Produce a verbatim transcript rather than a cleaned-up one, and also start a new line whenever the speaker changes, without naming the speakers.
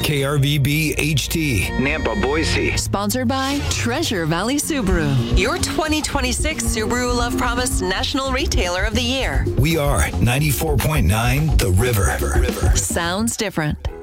K R V B H T, Nampa, Boise.
Sponsored by Treasure Valley Subaru, your twenty twenty-six Subaru Love Promise National Retailer of the Year.
We are ninety-four point nine The River.
Sounds different.